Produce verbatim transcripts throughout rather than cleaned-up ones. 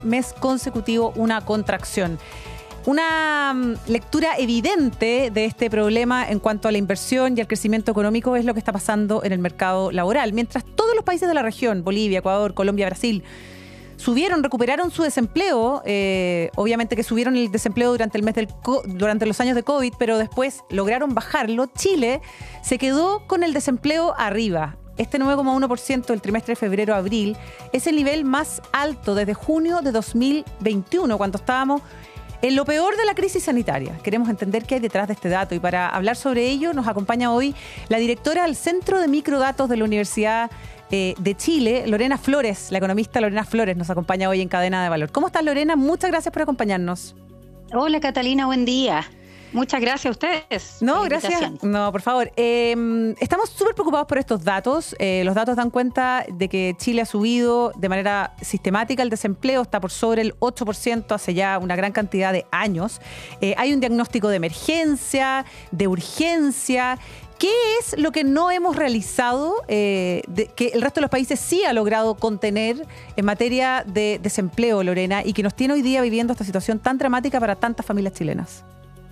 mes consecutivo una contracción. Una um, lectura evidente de este problema en cuanto a la inversión y al crecimiento económico es lo que está pasando en el mercado laboral. Mientras todos los países de la región, Bolivia, Ecuador, Colombia, Brasil, subieron, recuperaron su desempleo, eh, obviamente que subieron el desempleo durante el mes del durante los años de COVID, pero después lograron bajarlo. Chile se quedó con el desempleo arriba. Este nueve coma uno por ciento del trimestre de febrero a abril es el nivel más alto desde junio de dos mil veintiuno, cuando estábamos en lo peor de la crisis sanitaria. Queremos entender qué hay detrás de este dato, y para hablar sobre ello nos acompaña hoy la directora del Centro de Microdatos de la Universidad eh, de Chile, Lorena Flores. La economista Lorena Flores nos acompaña hoy en Cadena de Valor. ¿Cómo estás, Lorena? Muchas gracias por acompañarnos. Hola, Catalina, buen día. Muchas gracias a ustedes. No, gracias. No, por favor. Eh, estamos súper preocupados por estos datos. Eh, los datos dan cuenta de que Chile ha subido de manera sistemática el desempleo, está por sobre el ocho por ciento hace ya una gran cantidad de años. Eh, hay un diagnóstico de emergencia, de urgencia. ¿Qué es lo que no hemos realizado, eh, de, que el resto de los países sí ha logrado contener en materia de desempleo, Lorena, y que nos tiene hoy día viviendo esta situación tan dramática para tantas familias chilenas?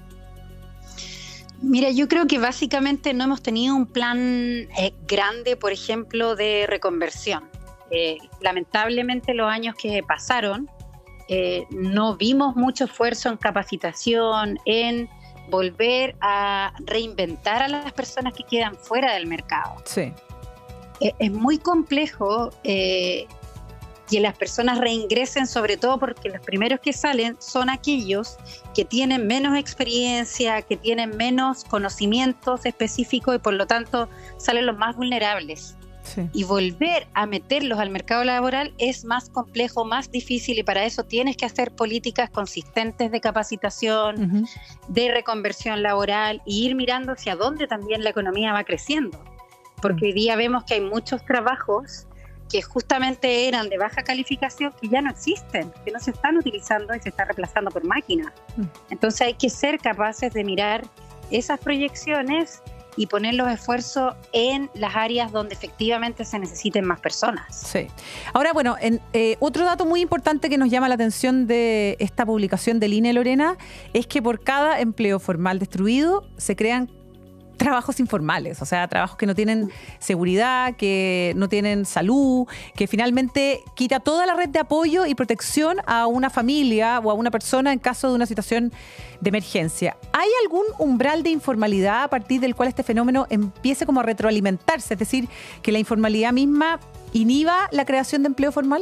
Mira, yo creo que básicamente no hemos tenido un plan eh, grande, por ejemplo, de reconversión. Eh, lamentablemente los años que pasaron, eh, no vimos mucho esfuerzo en capacitación, en volver a reinventar a las personas que quedan fuera del mercado. Sí. Eh, es muy complejo eh, que las personas reingresen, sobre todo porque los primeros que salen son aquellos que tienen menos experiencia, que tienen menos conocimientos específicos y por lo tanto salen los más vulnerables. Sí. Y volver a meterlos al mercado laboral es más complejo, más difícil, y para eso tienes que hacer políticas consistentes de capacitación, uh-huh. de reconversión laboral, y ir mirando hacia dónde también la economía va creciendo. Porque uh-huh. hoy día vemos que hay muchos trabajos que justamente eran de baja calificación, que ya no existen, que no se están utilizando y se están reemplazando por máquinas. Mm. Entonces hay que ser capaces de mirar esas proyecciones y poner los esfuerzos en las áreas donde efectivamente se necesiten más personas. Sí. Ahora, bueno, en, eh, otro dato muy importante que nos llama la atención de esta publicación del I N E, Lorena, es que por cada empleo formal destruido se crean trabajos informales, o sea, trabajos que no tienen seguridad, que no tienen salud, que finalmente quita toda la red de apoyo y protección a una familia o a una persona en caso de una situación de emergencia. ¿Hay algún umbral de informalidad a partir del cual este fenómeno empiece como a retroalimentarse? Es decir, que la informalidad misma inhiba la creación de empleo formal.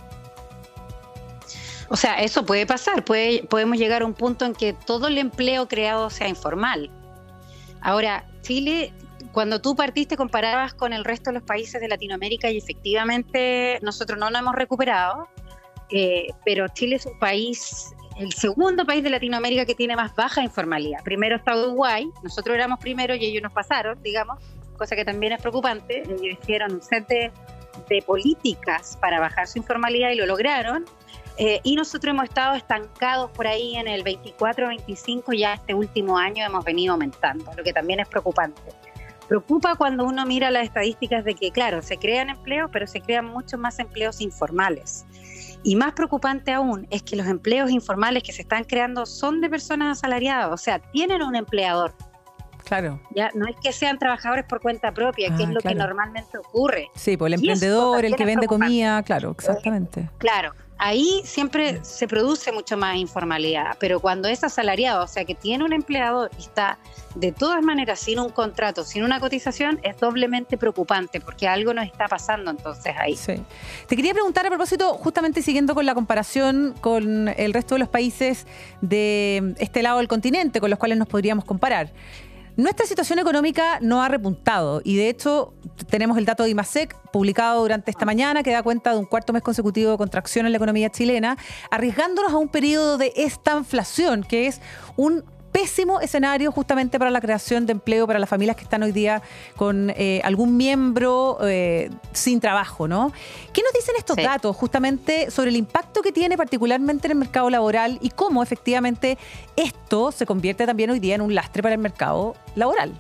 O sea, eso puede pasar, puede, podemos llegar a un punto en que todo el empleo creado sea informal. Ahora, Chile, cuando tú partiste, comparabas con el resto de los países de Latinoamérica, y efectivamente nosotros no nos hemos recuperado, eh, pero Chile es un país, el segundo país de Latinoamérica que tiene más baja informalidad. Primero está Uruguay, nosotros éramos primero y ellos nos pasaron, digamos, cosa que también es preocupante. Ellos hicieron un set de, de políticas para bajar su informalidad y lo lograron. Eh, y nosotros hemos estado estancados por ahí en el veinticuatro, veinticinco, ya este último año hemos venido aumentando, lo que también es preocupante. Preocupa cuando uno mira las estadísticas de que, claro, se crean empleos, pero se crean muchos más empleos informales. Y más preocupante aún es que los empleos informales que se están creando son de personas asalariadas, o sea, tienen un empleador. Claro. Ya no es que sean trabajadores por cuenta propia, ah, que es lo claro. que normalmente ocurre. Sí, pues el emprendedor, el que vende comida, claro, exactamente. Eh, claro. Ahí siempre se produce mucho más informalidad, pero cuando es asalariado, o sea que tiene un empleador y está de todas maneras sin un contrato, sin una cotización, es doblemente preocupante porque algo nos está pasando entonces ahí. Sí. Te quería preguntar a propósito, justamente siguiendo con la comparación con el resto de los países de este lado del continente con los cuales nos podríamos comparar. Nuestra situación económica no ha repuntado y de hecho tenemos el dato de IMASEC publicado durante esta mañana que da cuenta de un cuarto mes consecutivo de contracción en la economía chilena, arriesgándonos a un periodo de estanflación, que es un pésimo escenario justamente para la creación de empleo para las familias que están hoy día con eh, algún miembro eh, sin trabajo, ¿no? ¿Qué nos dicen estos sí. datos justamente sobre el impacto que tiene particularmente en el mercado laboral y cómo efectivamente esto se convierte también hoy día en un lastre para el mercado laboral?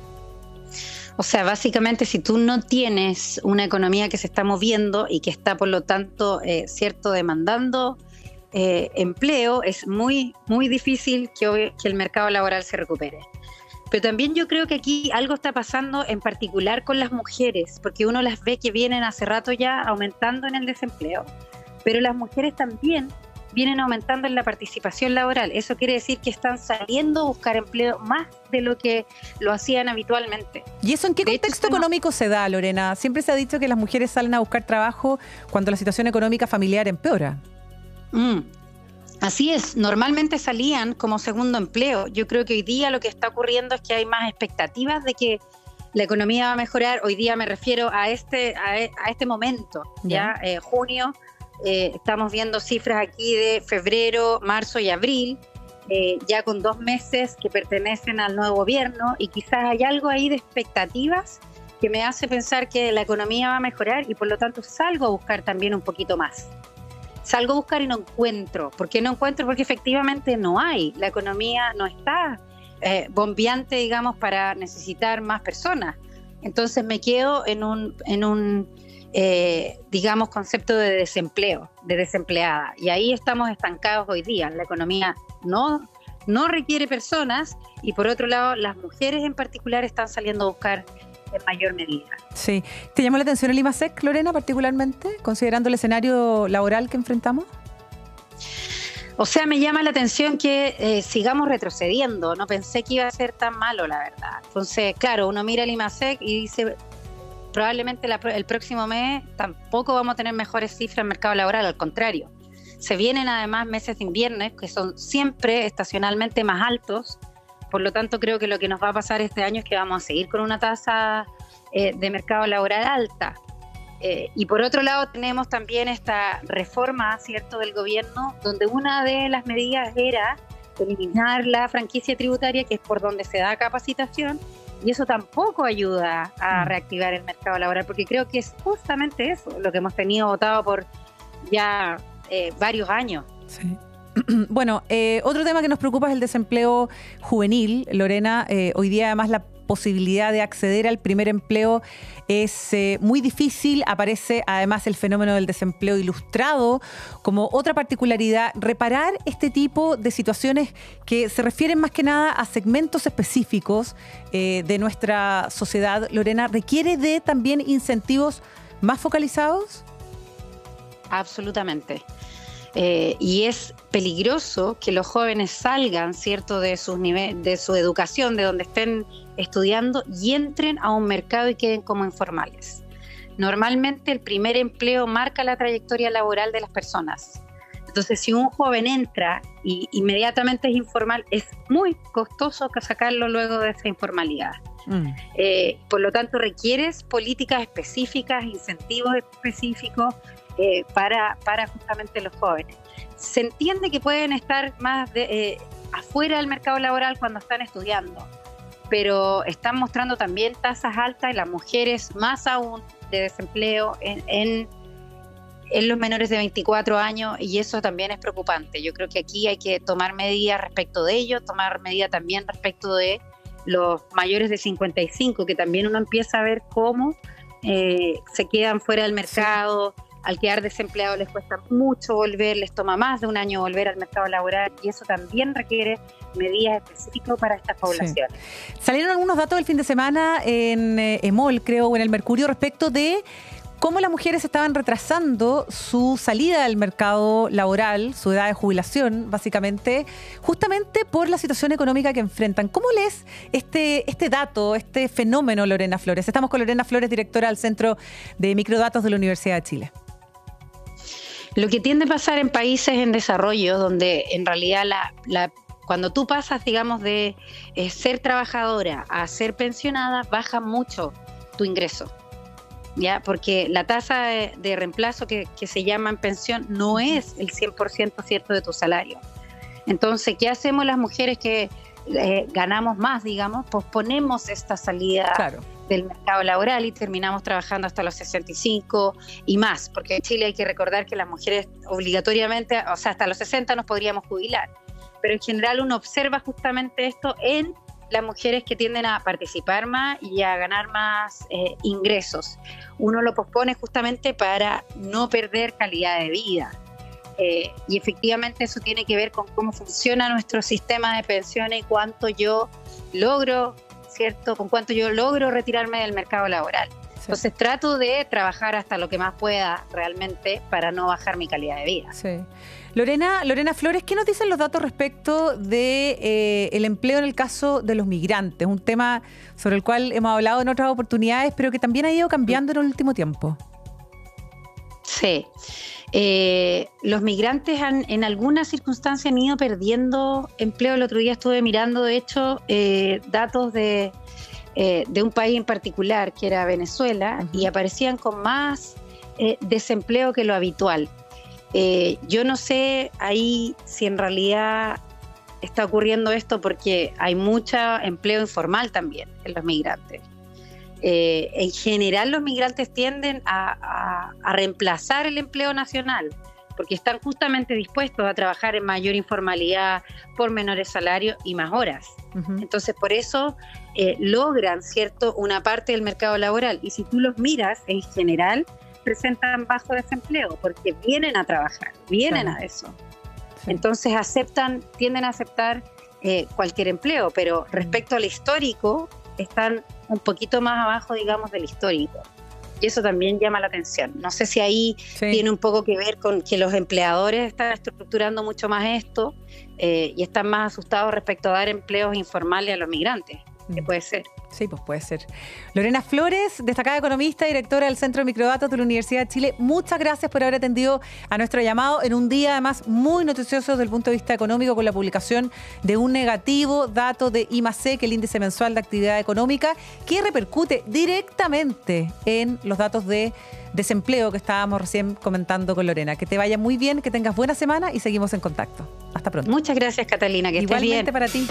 O sea, básicamente si tú no tienes una economía que se está moviendo y que está por lo tanto, eh, cierto, demandando eh, empleo, es muy, muy difícil que, que el mercado laboral se recupere. Pero también yo creo que aquí algo está pasando en particular con las mujeres, porque uno las ve que vienen hace rato ya aumentando en el desempleo, pero las mujeres también vienen aumentando en la participación laboral. Eso quiere decir que están saliendo a buscar empleo más de lo que lo hacían habitualmente. ¿Y eso en qué contexto económico se da, Lorena? Siempre se ha dicho que las mujeres salen a buscar trabajo cuando la situación económica familiar empeora. Mm. Así es, normalmente salían como segundo empleo. Yo creo que hoy día lo que está ocurriendo es que hay más expectativas de que la economía va a mejorar. Hoy día me refiero a este, a, a este momento, ya, ya eh, junio. Eh, estamos viendo cifras aquí de febrero, marzo y abril, eh, ya con dos meses que pertenecen al nuevo gobierno, y quizás hay algo ahí de expectativas que me hace pensar que la economía va a mejorar y por lo tanto salgo a buscar también un poquito más. Salgo a buscar y no encuentro. ¿Por qué no encuentro? Porque efectivamente no hay. La economía no está eh, bombeante, digamos, para necesitar más personas. Entonces me quedo en un, en un eh, digamos, concepto de desempleo, de desempleada. Y ahí estamos estancados hoy día. La economía no, no requiere personas y por otro lado las mujeres en particular están saliendo a buscar en mayor medida. Sí. ¿Te llamó la atención el IMASEC, Lorena, particularmente, considerando el escenario laboral que enfrentamos? O sea, me llama la atención que eh, sigamos retrocediendo. No pensé que iba a ser tan malo, la verdad. Entonces, claro, uno mira el IMASEC y dice, probablemente la, el próximo mes tampoco vamos a tener mejores cifras en el mercado laboral, al contrario. Se vienen además meses de invierno, que son siempre estacionalmente más altos. Por lo tanto, creo que lo que nos va a pasar este año es que vamos a seguir con una tasa eh, de mercado laboral alta. Eh, y por otro lado tenemos también esta reforma, ¿cierto?, del gobierno, donde una de las medidas era eliminar la franquicia tributaria, que es por donde se da capacitación, y eso tampoco ayuda a reactivar el mercado laboral, porque creo que es justamente eso lo que hemos tenido votado por ya eh, varios años. Sí. Bueno, eh, otro tema que nos preocupa es el desempleo juvenil, Lorena. Eh, hoy día además la posibilidad de acceder al primer empleo es eh, muy difícil. Aparece además el fenómeno del desempleo ilustrado como otra particularidad. Reparar este tipo de situaciones que se refieren más que nada a segmentos específicos eh, de nuestra sociedad, Lorena, requiere de también incentivos más focalizados. Absolutamente. Eh, y es peligroso que los jóvenes salgan, ¿cierto?, de sus nive- de su educación, de donde estén estudiando, y entren a un mercado y queden como informales. Normalmente el primer empleo marca la trayectoria laboral de las personas. Entonces, si un joven entra y inmediatamente es informal, es muy costoso sacarlo luego de esa informalidad. Mm. Eh, por lo tanto, requieres políticas específicas, incentivos específicos, Eh, para, para justamente los jóvenes. Se entiende que pueden estar más de, eh, afuera del mercado laboral cuando están estudiando, pero están mostrando también tasas altas y las mujeres más aún de desempleo en, en, en los menores de veinticuatro años, y eso también es preocupante. Yo creo que aquí hay que tomar medidas respecto de ello, tomar medidas también respecto de los mayores de cincuenta y cinco, que también uno empieza a ver cómo eh, se quedan fuera del mercado. Sí. Al quedar desempleados les cuesta mucho volver, les toma más de un año volver al mercado laboral, y eso también requiere medidas específicas para estas poblaciones. Sí. Salieron algunos datos del fin de semana en eh, EMOL, creo, o en el Mercurio, respecto de cómo las mujeres estaban retrasando su salida del mercado laboral, su edad de jubilación, básicamente, justamente por la situación económica que enfrentan. ¿Cómo lees este, este dato, este fenómeno, Lorena Flores? Estamos con Lorena Flores, directora del Centro de Microdatos de la Universidad de Chile. Lo que tiende a pasar en países en desarrollo, donde en realidad la, la, cuando tú pasas, digamos, de eh, ser trabajadora a ser pensionada, baja mucho tu ingreso, ¿ya? Porque la tasa de, de reemplazo que, que se llama en pensión no es el cien por ciento cierto de tu salario. Entonces, ¿qué hacemos las mujeres que eh, ganamos más, digamos? Posponemos esta salida. Claro. Del mercado laboral y terminamos trabajando hasta los sesenta y cinco y más, porque en Chile hay que recordar que las mujeres obligatoriamente, o sea, hasta los sesenta nos podríamos jubilar, pero en general uno observa justamente esto en las mujeres que tienden a participar más y a ganar más eh, ingresos. Uno lo pospone justamente para no perder calidad de vida. Eh, y efectivamente eso tiene que ver con cómo funciona nuestro sistema de pensiones y cuánto yo logro, ¿cierto? Con cuánto yo logro retirarme del mercado laboral. Sí. Entonces trato de trabajar hasta lo que más pueda realmente para no bajar mi calidad de vida. Sí. Lorena, Lorena Flores, ¿qué nos dicen los datos respecto de eh, el empleo en el caso de los migrantes? Un tema sobre el cual hemos hablado en otras oportunidades, pero que también ha ido cambiando en el último tiempo. Sí. Eh, los migrantes han, en algunas circunstancias han ido perdiendo empleo. El otro día estuve mirando, de hecho, eh, datos de, eh, de un país en particular, que era Venezuela, uh-huh. y aparecían con más eh, desempleo que lo habitual. Eh, yo no sé ahí si en realidad está ocurriendo esto porque hay mucho empleo informal también en los migrantes. Eh, en general los migrantes tienden a, a, a reemplazar el empleo nacional porque están justamente dispuestos a trabajar en mayor informalidad, por menores salarios y más horas. Uh-huh. Entonces por eso eh, logran, ¿cierto?, una parte del mercado laboral, y si tú los miras en general presentan bajo desempleo porque vienen a trabajar, vienen claro. a eso. Sí. Entonces aceptan, tienden a aceptar eh, cualquier empleo, pero respecto al histórico están un poquito más abajo, digamos, del histórico. Y eso también llama la atención. No sé si ahí sí. tiene un poco que ver con que los empleadores están estructurando mucho más esto eh, y están más asustados respecto a dar empleos informales a los migrantes. Que puede ser. Sí, pues puede ser. Lorena Flores, destacada economista, directora del Centro de Microdatos de la Universidad de Chile, muchas gracias por haber atendido a nuestro llamado en un día además muy noticioso desde el punto de vista económico, con la publicación de un negativo dato de I más C, que es el índice mensual de actividad económica, que repercute directamente en los datos de desempleo que estábamos recién comentando con Lorena. Que te vaya muy bien, que tengas buena semana y seguimos en contacto. Hasta pronto. Muchas gracias, Catalina, que estés bien. Igualmente para ti.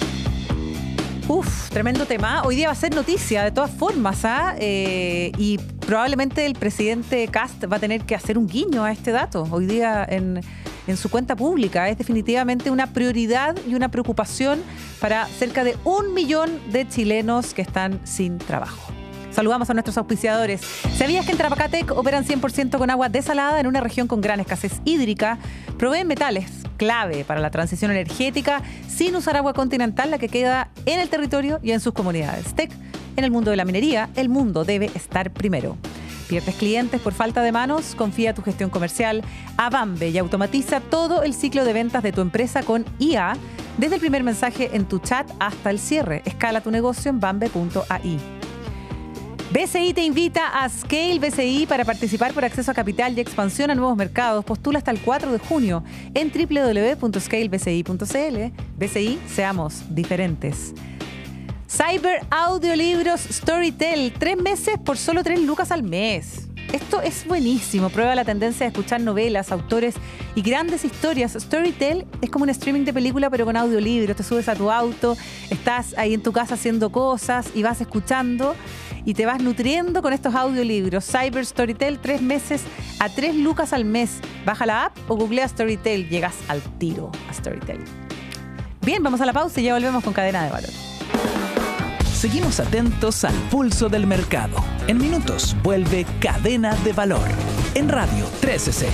Uf, tremendo tema. Hoy día va a ser noticia de todas formas, ¿ah? Eh, y probablemente el presidente Kast va a tener que hacer un guiño a este dato hoy día en, en su cuenta pública. Es definitivamente una prioridad y una preocupación para cerca de un millón de chilenos que están sin trabajo. Saludamos a nuestros auspiciadores. ¿Sabías que en Tarapacá-Tec operan cien por ciento con agua desalada en una región con gran escasez hídrica? Proveen metales, clave para la transición energética, sin usar agua continental, la que queda en el territorio y en sus comunidades. Tec, en el mundo de la minería, el mundo debe estar primero. ¿Pierdes clientes por falta de manos? Confía tu gestión comercial a Bambe y automatiza todo el ciclo de ventas de tu empresa con I A, desde el primer mensaje en tu chat hasta el cierre. Escala tu negocio en bambe punto a i. B C I te invita a Scale B C I para participar por acceso a capital y expansión a nuevos mercados. Postula hasta el cuatro de junio en doble u doble u doble u punto scale b c i punto c l. B C I, seamos diferentes. Cyber Audiolibros Storytel, tres meses por solo tres lucas al mes. Esto es buenísimo. Prueba la tendencia de escuchar novelas, autores y grandes historias. Storytel es como un streaming de película, pero con audiolibros. Te subes a tu auto, estás ahí en tu casa haciendo cosas y vas escuchando y te vas nutriendo con estos audiolibros. Cyber Storytel, tres meses a tres lucas al mes. Baja la app o googlea Storytel. Llegas al tiro a Storytel. Bien, vamos a la pausa y ya volvemos con Cadena de Valor. Seguimos atentos al pulso del mercado. En minutos vuelve Cadena de Valor en Radio trece C.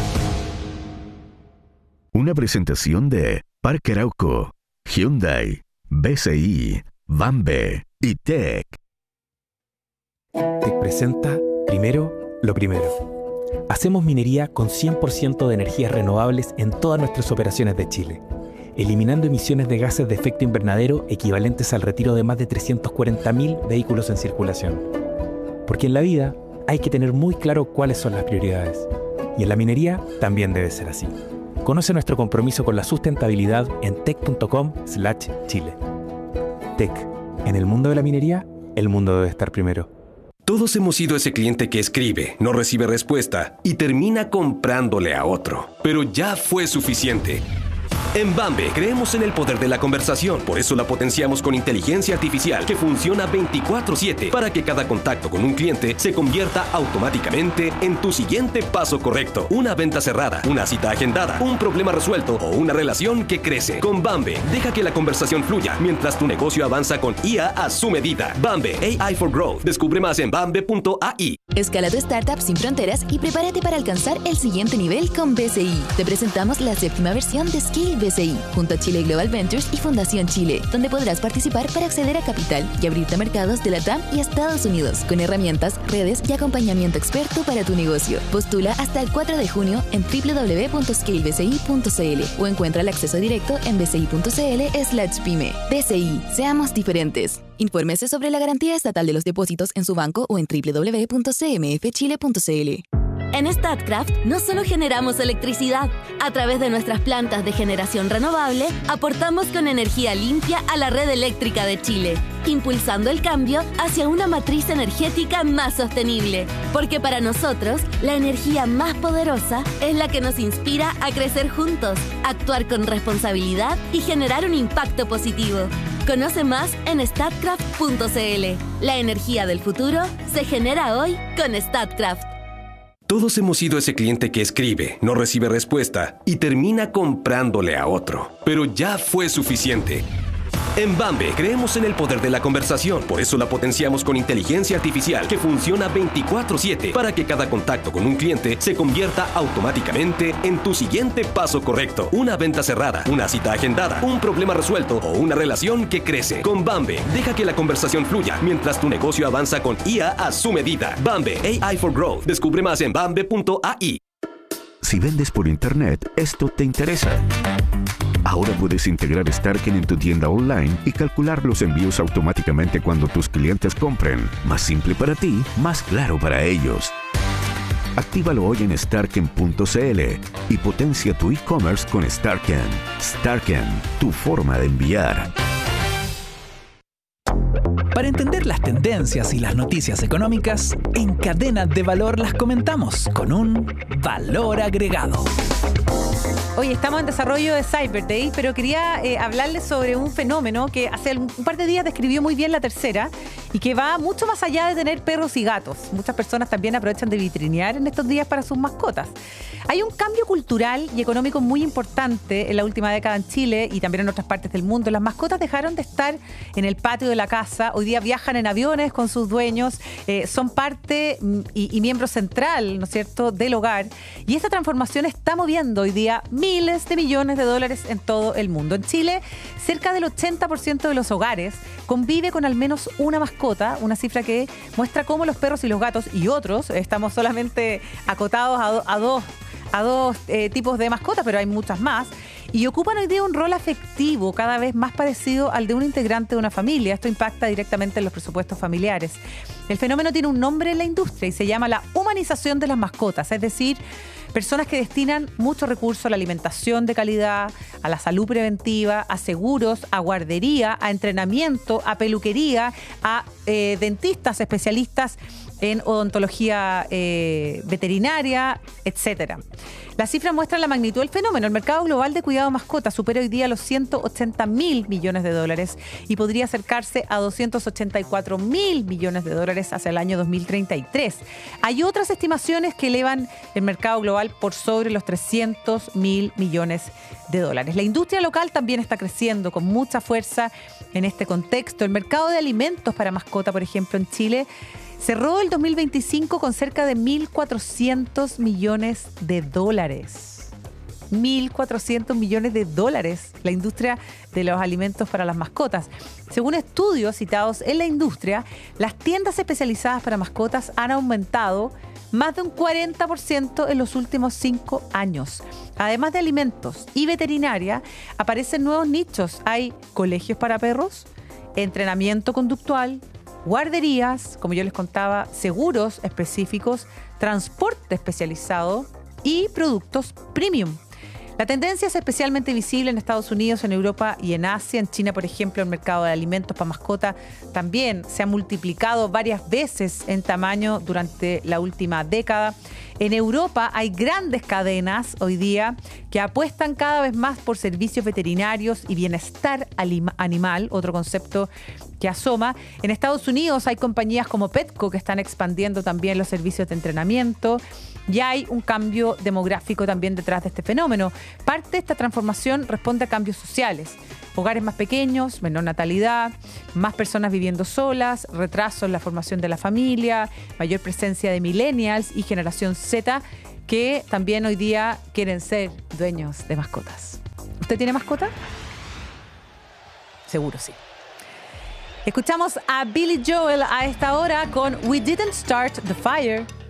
Una presentación de Parque Arauco, Hyundai, B C I, Bambe y Tec. Tec presenta Primero lo Primero. Hacemos minería con cien por ciento de energías renovables en todas nuestras operaciones de Chile, eliminando emisiones de gases de efecto invernadero equivalentes al retiro de más de trescientos cuarenta mil vehículos en circulación. Porque en la vida hay que tener muy claro cuáles son las prioridades. Y en la minería también debe ser así. Conoce nuestro compromiso con la sustentabilidad en tec punto com slash chile. Tec, en el mundo de la minería, el mundo debe estar primero. Todos hemos sido ese cliente que escribe, no recibe respuesta y termina comprándole a otro. Pero ya fue suficiente. En Bambe creemos en el poder de la conversación, por eso la potenciamos con inteligencia artificial que funciona veinticuatro siete para que cada contacto con un cliente se convierta automáticamente en tu siguiente paso correcto. Una venta cerrada, una cita agendada, un problema resuelto o una relación que crece. Con Bambe, deja que la conversación fluya mientras tu negocio avanza con I A a su medida. Bambe, A I for Growth. Descubre más en bambe punto a i. Escala tu startup sin fronteras y prepárate para alcanzar el siguiente nivel con B C I. Te presentamos la séptima versión de Scale B C I, junto a Chile Global Ventures y Fundación Chile, donde podrás participar para acceder a capital y abrirte a mercados de la T A M y Estados Unidos, con herramientas, redes y acompañamiento experto para tu negocio. Postula hasta el cuatro de junio en doble u doble u doble u punto scale b c i punto c l o encuentra el acceso directo en bci.cl slash pyme. B C I, seamos diferentes. Infórmese sobre la garantía estatal de los depósitos en su banco o en doble u doble u doble u punto c m f chile punto c l. En Statkraft no solo generamos electricidad, a través de nuestras plantas de generación renovable, aportamos con energía limpia a la red eléctrica de Chile, impulsando el cambio hacia una matriz energética más sostenible. Porque para nosotros, la energía más poderosa es la que nos inspira a crecer juntos, actuar con responsabilidad y generar un impacto positivo. Conoce más en statkraft punto c l. La energía del futuro se genera hoy con Statkraft. Todos hemos sido ese cliente que escribe, no recibe respuesta y termina comprándole a otro. Pero ya fue suficiente. En Bambe creemos en el poder de la conversación, por eso la potenciamos con inteligencia artificial que funciona veinticuatro siete para que cada contacto con un cliente se convierta automáticamente en tu siguiente paso correcto. Una venta cerrada, una cita agendada, un problema resuelto o una relación que crece. Con Bambe, deja que la conversación fluya mientras tu negocio avanza con I A a su medida. Bambe, A I for Growth. Descubre más en bambe punto a i. Si vendes por internet, esto te interesa. Ahora puedes integrar Starken en tu tienda online y calcular los envíos automáticamente cuando tus clientes compren. Más simple para ti, más claro para ellos. Actívalo hoy en starken punto c l y potencia tu e-commerce con Starken. Starken, tu forma de enviar. Para entender las tendencias y las noticias económicas, en Cadena de Valor las comentamos con un valor agregado. Oye, estamos en desarrollo de Cyber Day, pero quería eh, hablarles sobre un fenómeno que hace un par de días describió muy bien La Tercera y que va mucho más allá de tener perros y gatos. Muchas personas también aprovechan de vitrinear en estos días para sus mascotas. Hay un cambio cultural y económico muy importante en la última década en Chile y también en otras partes del mundo. Las mascotas dejaron de estar en el patio de la casa, hoy día viajan en aviones con sus dueños, eh, son parte y, y miembro central, ¿no es cierto?, del hogar. Y esta transformación está moviendo hoy día miles de millones de dólares en todo el mundo. En Chile, cerca del ochenta por ciento de los hogares convive con al menos una mascota, una cifra que muestra cómo los perros y los gatos y otros, estamos solamente acotados a, do, a dos, a dos eh, tipos de mascotas, pero hay muchas más, y ocupan hoy día un rol afectivo cada vez más parecido al de un integrante de una familia. Esto impacta directamente en los presupuestos familiares. El fenómeno tiene un nombre en la industria y se llama la humanización de las mascotas, es decir, personas que destinan mucho recurso a la alimentación de calidad, a la salud preventiva, a seguros, a guardería, a entrenamiento, a peluquería, a eh, dentistas especialistas en odontología eh, veterinaria, etcétera. Las cifras muestran la magnitud del fenómeno. El mercado global de cuidado de mascotas supera hoy día los ciento ochenta mil millones de dólares y podría acercarse a doscientos ochenta y cuatro mil millones de dólares hacia el año dos mil treinta y tres. Hay otras estimaciones que elevan el mercado global por sobre los trescientos mil millones de dólares. La industria local también está creciendo con mucha fuerza en este contexto. El mercado de alimentos para mascota, por ejemplo, en Chile, cerró el dos mil veinticinco con cerca de mil cuatrocientos millones de dólares. mil cuatrocientos millones de dólares la industria de los alimentos para las mascotas. Según estudios citados en la industria, las tiendas especializadas para mascotas han aumentado más de un cuarenta por ciento en los últimos cinco años. Además de alimentos y veterinaria, aparecen nuevos nichos. Hay colegios para perros, entrenamiento conductual, guarderías, como yo les contaba, seguros específicos, transporte especializado y productos premium. La tendencia es especialmente visible en Estados Unidos, en Europa y en Asia. En China, por ejemplo, el mercado de alimentos para mascota también se ha multiplicado varias veces en tamaño durante la última década. En Europa hay grandes cadenas hoy día que apuestan cada vez más por servicios veterinarios y bienestar animal, otro concepto que asoma. En Estados Unidos hay compañías como Petco que están expandiendo también los servicios de entrenamiento. Y hay un cambio demográfico también detrás de este fenómeno. Parte de esta transformación responde a cambios sociales. Hogares más pequeños, menor natalidad, más personas viviendo solas, retraso en la formación de la familia, mayor presencia de millennials y generación Z, que también hoy día quieren ser dueños de mascotas. ¿Usted tiene mascota? Seguro sí. Escuchamos a Billy Joel a esta hora con We Didn't Start the Fire.